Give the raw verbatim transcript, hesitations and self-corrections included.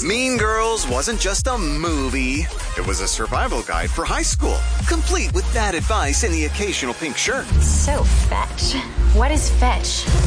Mean Girls wasn't just a movie. It was a survival guide for high school, complete with bad advice and the occasional pink shirt. So fetch. What is fetch?